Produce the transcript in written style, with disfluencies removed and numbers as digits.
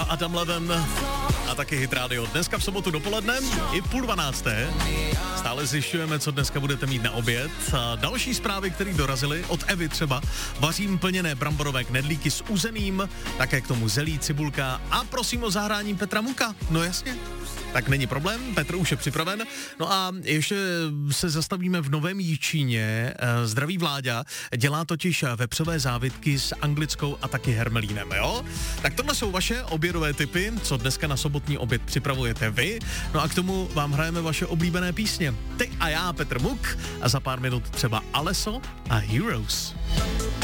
Adam Levin a taky Hit Radio. Dneska v sobotu dopoledne i 11:30. Stále zjišťujeme, co dneska budete mít na oběd. A další zprávy, které dorazily, od Evy třeba. Vařím plněné bramborové knedlíky s uzeným, také k tomu zelí, cibulka a prosím o zahrání Petra Muka. No jasně. Tak není problém, Petr už je připraven. No a ještě se zastavíme v Novém Jičíně. Zdraví Vláďa, dělá totiž vepřové závitky s anglickou a taky hermelínem, jo? Tak tohle jsou vaše obědové tipy, co dneska na sobotní oběd připravujete vy. No a k tomu vám hrajeme vaše oblíbené písně. Ty a já, Petr Muk, a za pár minut třeba Alesso a Heroes.